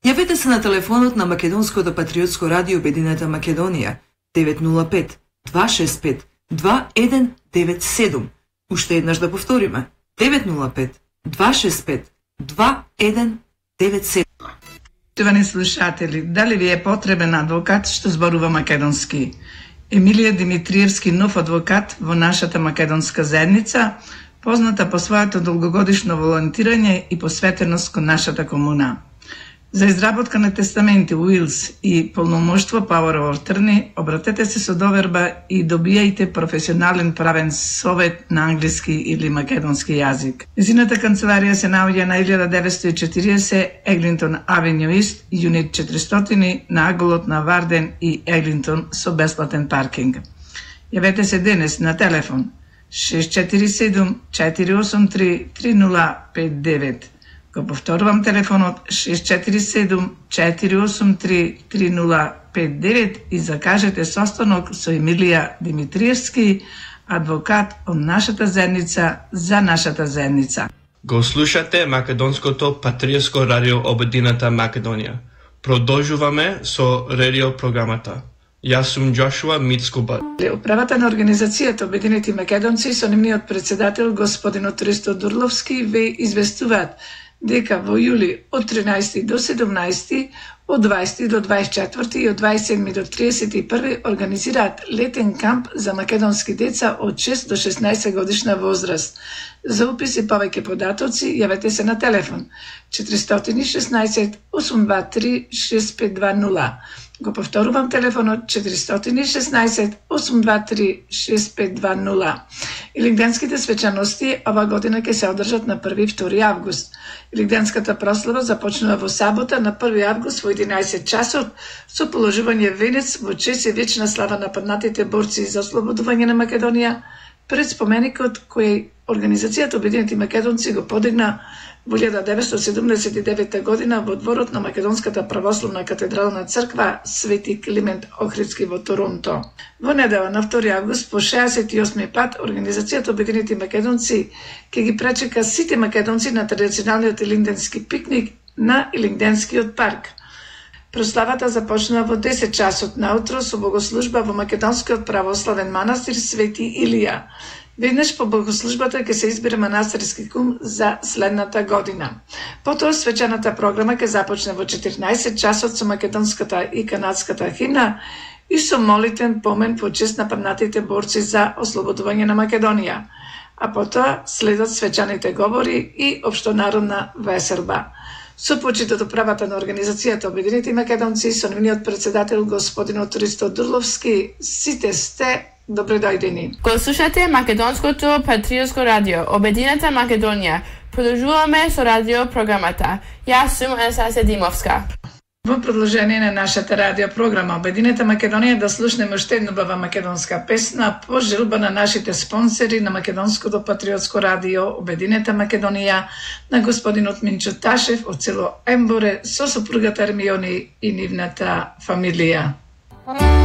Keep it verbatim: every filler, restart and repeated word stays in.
Јавете се на телефонот на Македонското патриотско радио Обединета Македонија девет нула пет два шест пет два еден девет седум. Уште еднаш да повториме девет нула пет два шест пет два еден девет седум. Поштовани слушатели, дали ви е потребен адвокат што зборува македонски? Емилија Димитриевски, нов адвокат во нашата македонска заедница, позната по своето долгогодишно волонтирање и посветеност кон нашата комуна. За изработка на тестаменти, уилс и полномоштво Power of Attorney, обратете се со доверба и добијајте професионален правен совет на англиски или македонски јазик. Незината канцеларија се наоѓа на илјада деветстотини и четиридесет Еглинтон Авеню Ист, Юнит четиристотини на аголот на Варден и Еглинтон со бесплатен паркинг. Јавете се денес на телефон шест четири седум четири осум три три нула пет девет. Го повторувам телефонот шест четири седум четири осум три три нула пет девет и закажете состанок со Емилија Димитриевски, адвокат од нашата заедница за нашата заедница. Го слушате Македонското патриотско радио Обединета Македонија. Продолжуваме со радио програмата. Јас сум Джошуа Мицкубат. Управата на организацијата Обединети македонци со нивниот председател господин Христо Дурловски ве известуваат дека во јули од тринаесети до седумнаесети, од дваесети до дваесет и четврти и од дваесет и седми до триесет и први организираат летен камп за македонски деца од шест до шеснаесет годишна возраст. За упис и повеќе податоци јавете се на телефон четиристотини и шеснаесет осум два три шест пет два нула. Го повторувам телефонот четиристотини и шеснаесет осум два три шест пет два нула. Илигденските свечаности ова година ќе се одржат на први и втори август. Илигденската прослава започнува во сабота на први август во единаесет часот со положување венец во чест и вечна слава на паднатите борци за ослободување на Македонија пред споменикот кој Организацијата Обединети македонци го подигна во илјада деветстотини седумдесет и девета година во дворот на Македонската православна катедрална црква Свети Климент Охридски во Торонто. Во недела на втори август по шеесет и осми пат Организацијата Обединети македонци ќе ги пречека сите македонци на традиционалниот илингденски пикник на Илингденскиот парк. Прославата започнува во десет часот наутро со богослужба во Македонскиот православен манастир Свети Илија. Веднаш по богослужбата ќе се избере манастирски кум за следната година. Потоа свечаната програма ќе започне во четиринаесет часот со македонската и канадската химна и со молитвен помен во чест на паднатите борци за ослободување на Македонија. А потоа следат свечаните говори и општонародна веселба. Со почит од управата на Организацијата Обединети македонци со нивниот председател господин Христо Дурловски, сите сте добре дојдени. Го слушате Македонското патриотско радио Обединета Македонија. Продолжуваме со радио програмата. Јас сум Анастасија Димовска. Во продолжение на нашата радио програма Обединета Македонија да слушнеме уште една убава македонска песна по желба на нашите спонсори на Македонското патриотско радио Обединета Македонија, на господинот Минчо Ташев од село Емборе со сопругата Ермиони и нивната фамилија.